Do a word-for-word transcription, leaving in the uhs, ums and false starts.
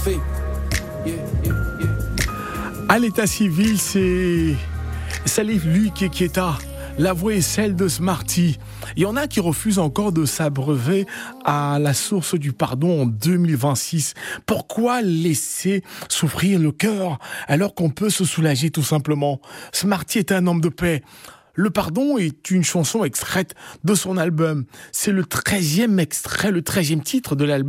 fait. Yeah, yeah, yeah. À l'état civil, c'est Salif Luc Keita. La voix est celle de Smarty. Il y en a qui refusent encore de s'abreuver à la source du pardon en deux mille vingt-six. Pourquoi laisser souffrir le cœur alors qu'on peut se soulager tout simplement? Smarty est un homme de paix. Le pardon est une chanson extraite de son album. C'est le treizième extrait, le treizième titre de l'album.